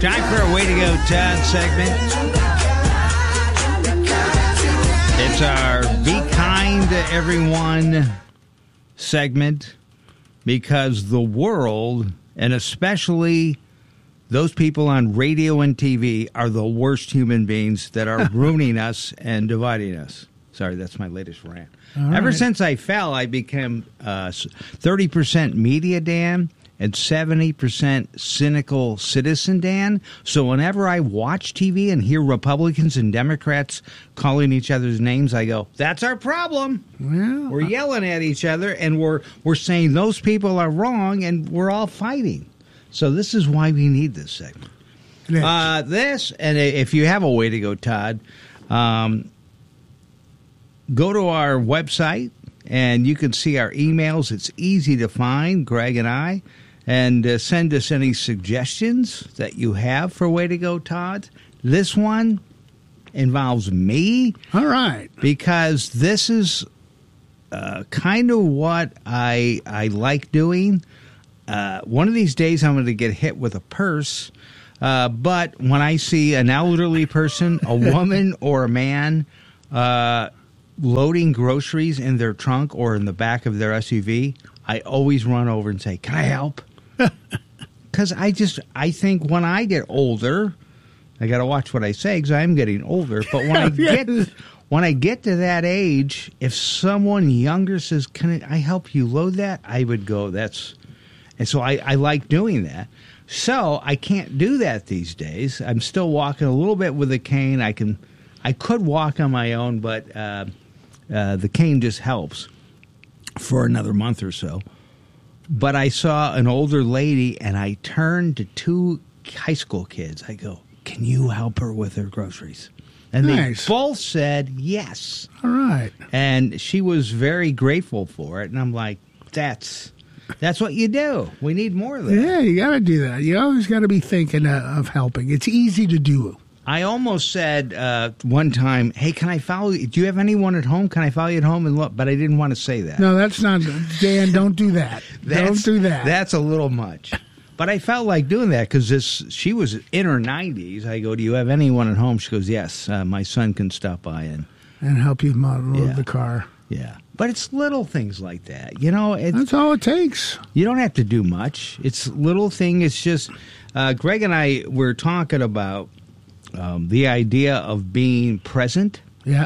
Time for a Way to Go Todd segment. It's our Be Kind to Everyone segment, because the world, and especially those people on radio and TV, are the worst human beings that are ruining us and dividing us. Sorry, that's my latest rant. Ever since I fell, I became 30% media Dan and 70% cynical citizen Dan. So whenever I watch TV and hear Republicans and Democrats calling each other's names, I go, that's our problem. Well, We're yelling at each other, and we're saying those people are wrong, and we're all fighting. So this is why we need this segment. This, and if you have a way to go, Todd, go to our website, and you can see our emails. It's easy to find, Greg and I. And send us any suggestions that you have for Way to Go, Todd. This one involves me. All right. Because this is kind of what I like doing. One of these days I'm going to get hit with a purse. But when I see an elderly person, a woman or a man loading groceries in their trunk or in the back of their SUV, I always run over and say, can I help? Because I think when I get older, I got to watch what I say because I'm getting older. But when I get to that age, if someone younger says, "Can I help you load that?" I would go, and so I like doing that. So I can't do that these days. I'm still walking a little bit with a cane. I could walk on my own, but the cane just helps for another month or so. But I saw an older lady, and I turned to two high school kids. I go, can you help her with her groceries? And nice. They both said yes. All right. And she was very grateful for it. And I'm like, that's what you do. We need more of that. Yeah, you got to do that. You always got to be thinking of helping. It's easy to do. I almost said one time, hey, can I follow you? Do you have anyone at home? Can I follow you at home and look? But I didn't want to say that. No, that's not, Dan, don't do that. Don't do that. That's a little much. But I felt like doing that because she was in her 90s. I go, do you have anyone at home? She goes, yes, my son can stop by and help you load the car. Yeah. But it's little things like that. You know, that's all it takes. You don't have to do much. It's little thing. It's just Greg and I were talking about the idea of being present. Yeah.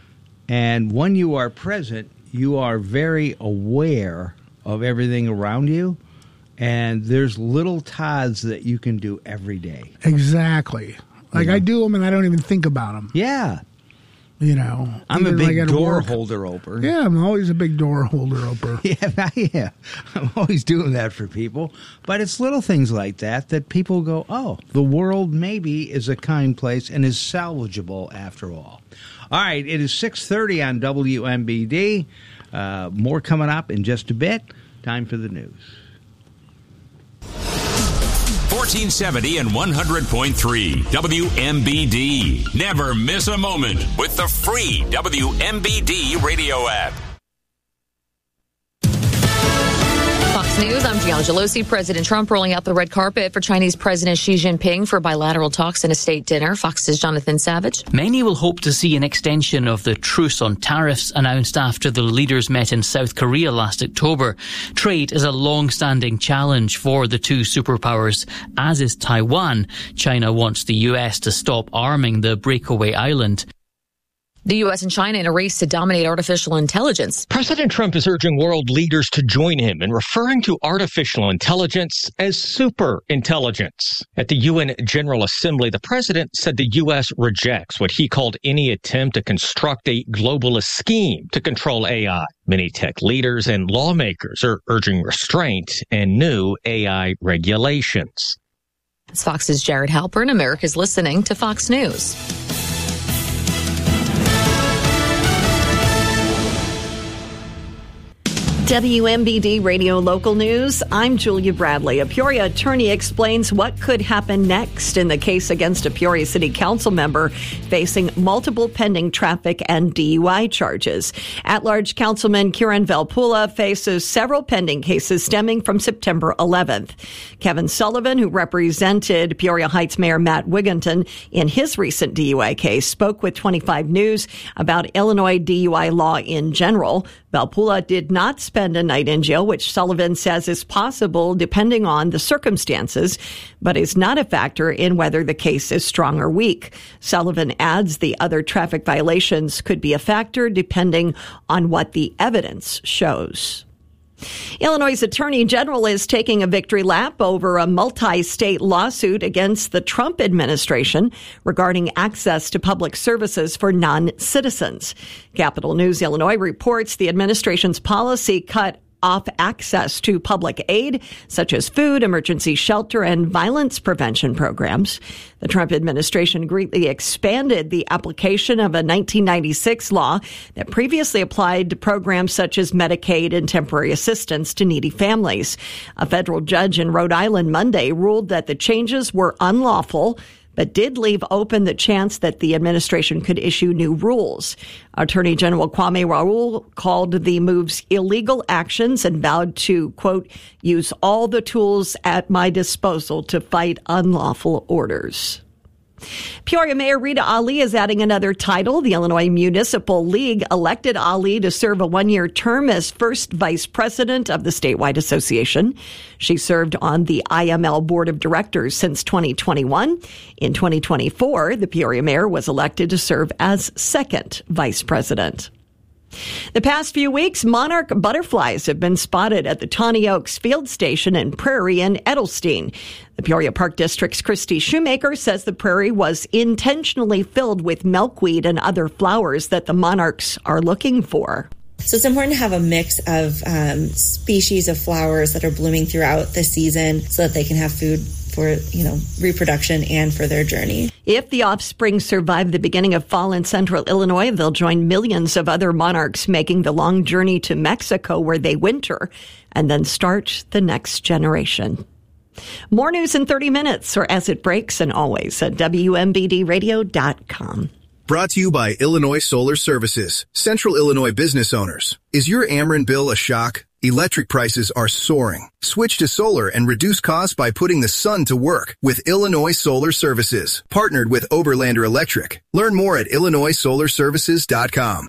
And when you are present, you are very aware of everything around you. And there's little Todds that you can do every day. Exactly. Like I do them and I don't even think about them. Yeah. You know. I'm a big door holder opener. Yeah, I'm always a big door holder opener. Yeah. I'm always doing that for people. But it's little things like that people go, oh, the world maybe is a kind place and is salvageable after all. All right, it is 6:30 on WMBD. More coming up in just a bit. Time for the news. 1470 and 100.3 WMBD. Never miss a moment with the free WMBD radio app. Fox News, I'm Gianna Gelosi. President Trump rolling out the red carpet for Chinese President Xi Jinping for bilateral talks and a state dinner. Fox's Jonathan Savage. Many will hope to see an extension of the truce on tariffs announced after the leaders met in South Korea last October. Trade is a long-standing challenge for the two superpowers, as is Taiwan. China wants the U.S. to stop arming the breakaway island. The U.S. and China in a race to dominate artificial intelligence. President Trump is urging world leaders to join him in referring to artificial intelligence as super intelligence. At the UN General Assembly, the president said the U.S. rejects what he called any attempt to construct a globalist scheme to control AI. Many tech leaders and lawmakers are urging restraint and new AI regulations. It's Fox's Jared Halpern. America's listening to Fox News. WMBD Radio Local News, I'm Julia Bradley. A Peoria attorney explains what could happen next in the case against a Peoria City Council member facing multiple pending traffic and DUI charges. At-large Councilman Kieran Valpula faces several pending cases stemming from September 11th. Kevin Sullivan, who represented Peoria Heights Mayor Matt Wigginton in his recent DUI case, spoke with 25 News about Illinois DUI law in general. Valpula did not spend a night in jail, which Sullivan says is possible depending on the circumstances, but is not a factor in whether the case is strong or weak. Sullivan adds the other traffic violations could be a factor depending on what the evidence shows. Illinois' Attorney General is taking a victory lap over a multi-state lawsuit against the Trump administration regarding access to public services for non-citizens. Capital News Illinois reports the administration's policy cut off access to public aid, such as food, emergency shelter, and violence prevention programs. The Trump administration greatly expanded the application of a 1996 law that previously applied to programs such as Medicaid and temporary assistance to needy families. A federal judge in Rhode Island Monday ruled that the changes were unlawful, but did leave open the chance that the administration could issue new rules. Attorney General Kwame Raoul called the moves illegal actions and vowed to, quote, use all the tools at my disposal to fight unlawful orders. Peoria Mayor Rita Ali is adding another title. The Illinois Municipal League elected Ali to serve a one-year term as first vice president of the statewide association. She served on the IML board of directors since 2021. In 2024, the Peoria mayor was elected to serve as second vice president. The past few weeks, monarch butterflies have been spotted at the Tawny Oaks Field Station and Prairie in Edelstein. The Peoria Park District's Christy Shoemaker says the prairie was intentionally filled with milkweed and other flowers that the monarchs are looking for. So it's important to have a mix of species of flowers that are blooming throughout the season so that they can have food for, reproduction and for their journey. If the offspring survive the beginning of fall in central Illinois, they'll join millions of other monarchs making the long journey to Mexico where they winter and then start the next generation. More news in 30 minutes or as it breaks and always at WMBDradio.com. Brought to you by Illinois Solar Services, Central Illinois business owners. Is your Ameren bill a shock? Electric prices are soaring. Switch to solar and reduce costs by putting the sun to work with Illinois Solar Services, partnered with Oberlander Electric. Learn more at IllinoisSolarServices.com.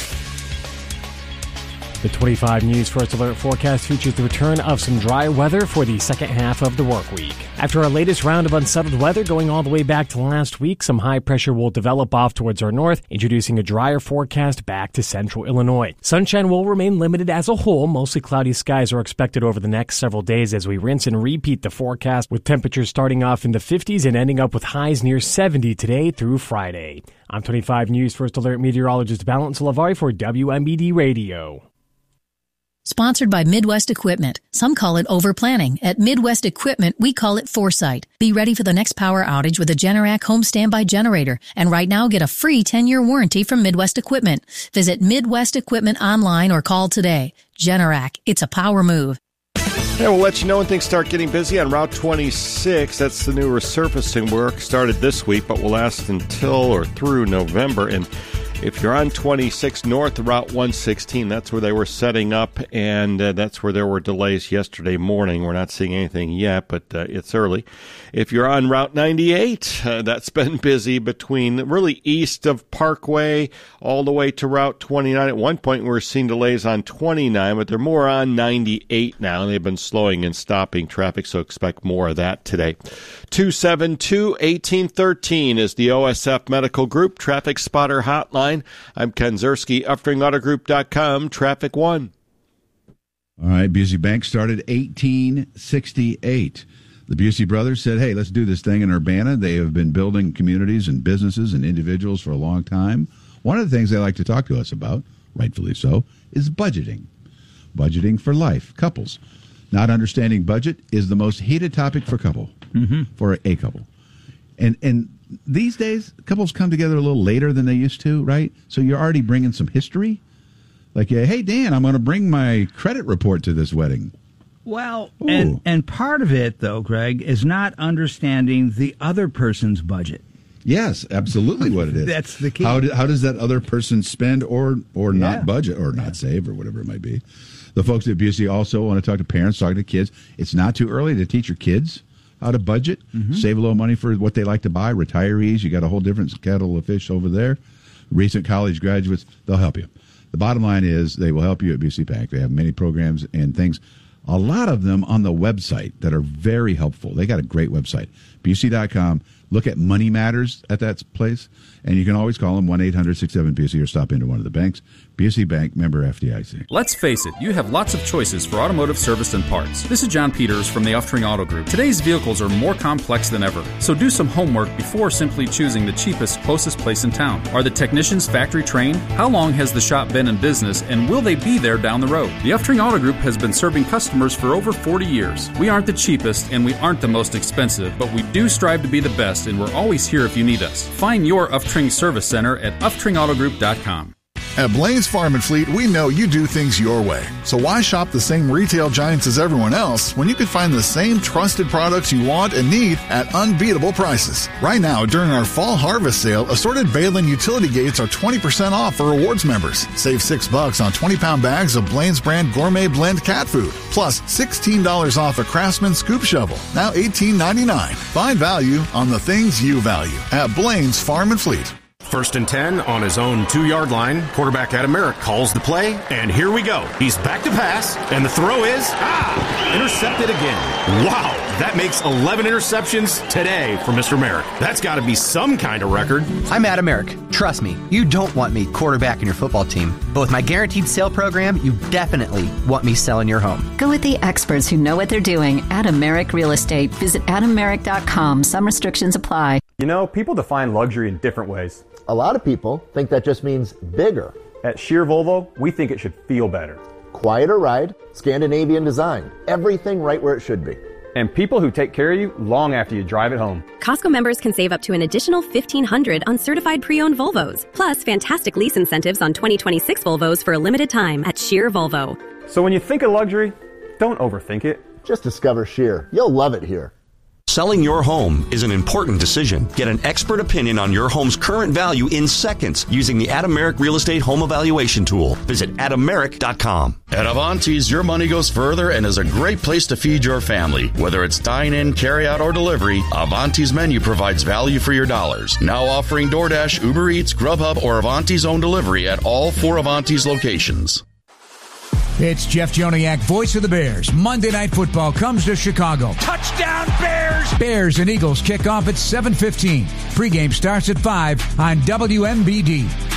The 25 News First Alert forecast features the return of some dry weather for the second half of the work week. After our latest round of unsettled weather going all the way back to last week, some high pressure will develop off towards our north, introducing a drier forecast back to central Illinois. Sunshine will remain limited as a whole. Mostly cloudy skies are expected over the next several days as we rinse and repeat the forecast, with temperatures starting off in the 50s and ending up with highs near 70 today through Friday. I'm 25 News First Alert meteorologist Balance Lavari for WMBD Radio. Sponsored by Midwest Equipment. Some call it overplanning. At Midwest Equipment, we call it foresight. Be ready for the next power outage with a Generac home standby generator. And right now, get a free 10-year warranty from Midwest Equipment. Visit Midwest Equipment online or call today. Generac, it's a power move. And we'll let you know when things start getting busy on Route 26. That's the new resurfacing work. Started this week, but will last until or through November. And if you're on 26 north of Route 116, that's where they were setting up, and that's where there were delays yesterday morning. We're not seeing anything yet, but it's early. If you're on Route 98, that's been busy between really east of Parkway all the way to Route 29. At one point, we were seeing delays on 29, but they're more on 98 now. They've been slowing and stopping traffic, so expect more of that today. 272-1813 is the OSF Medical Group Traffic Spotter Hotline. I'm Ken Zerski, UpstreamAutoGroup.com, Traffic One. All right, Busey Bank started 1868. The Busey brothers said, hey, let's do this thing in Urbana. They have been building communities and businesses and individuals for a long time. One of the things they like to talk to us about, rightfully so, is budgeting. Budgeting for life, couples. Not understanding budget is the most heated topic for a couple. And these days, couples come together a little later than they used to, right? So you're already bringing some history. Like, hey, Dan, I'm going to bring my credit report to this wedding. Well, and part of it, though, Greg, is not understanding the other person's budget. Yes, absolutely what it is. That's the key. How does that other person spend or not budget or not save or whatever it might be? The folks at Busey also want to talk to parents, talk to kids. It's not too early to teach your kids how to budget, save a little money for what they like to buy. Retirees, you got a whole different kettle of fish over there. Recent college graduates, they'll help you. The bottom line is they will help you at Busey Bank. They have many programs and things, a lot of them on the website that are very helpful. They got a great website, Busey.com. Look at Money Matters at that place, and you can always call them 1-800-67-BUSEY or stop into one of the banks. Busey Bank, member FDIC. Let's face it, you have lots of choices for automotive service and parts. This is John Peters from the Uftring Auto Group. Today's vehicles are more complex than ever, so do some homework before simply choosing the cheapest, closest place in town. Are the technicians factory trained? How long has the shop been in business, and will they be there down the road? The Uftring Auto Group has been serving customers for over 40 years. We aren't the cheapest, and we aren't the most expensive, but we do strive to be the best, and we're always here if you need us. Find your Uftring Service Center at UftringAutogroup.com. At Blaine's Farm and Fleet, we know you do things your way. So why shop the same retail giants as everyone else when you can find the same trusted products you want and need at unbeatable prices? Right now, during our fall harvest sale, assorted Balin utility gates are 20% off for rewards members. Save $6 on 20-pound bags of Blaine's brand gourmet blend cat food. Plus $16 off a Craftsman scoop shovel, now $18.99. Find value on the things you value at Blaine's Farm and Fleet. 1st and 10 on his own 2-yard line. Quarterback Adam Merrick calls the play, and here we go. He's back to pass, and the throw is, intercepted again. Wow, that makes 11 interceptions today for Mr. Merrick. That's got to be some kind of record. I'm Adam Merrick. Trust me, you don't want me quarterbacking your football team. But with my Guaranteed Sale program, you definitely want me selling your home. Go with the experts who know what they're doing. Adam Merrick Real Estate. Visit AdamMerrick.com. Some restrictions apply. You know, people define luxury in different ways. A lot of people think that just means bigger. At Shear Volvo, we think it should feel better. Quieter ride, Scandinavian design, everything right where it should be. And people who take care of you long after you drive it home. Costco members can save up to an additional $1,500 on certified pre-owned Volvos. Plus, fantastic lease incentives on 2026 Volvos for a limited time at Shear Volvo. So when you think of luxury, don't overthink it. Just discover Shear. You'll love it here. Selling your home is an important decision. Get an expert opinion on your home's current value in seconds using the Adam Merrick Real Estate Home Evaluation Tool. Visit AdamMerrick.com. At Avanti's, your money goes further and is a great place to feed your family. Whether it's dine-in, carry-out, or delivery, Avanti's menu provides value for your dollars. Now offering DoorDash, Uber Eats, Grubhub, or Avanti's own delivery at all 4 Avanti's locations. It's Jeff Joniak, voice of the Bears. Monday Night Football comes to Chicago. Touchdown Bears! Bears and Eagles kick off at 7:15. Pregame starts at 5 on WMBD.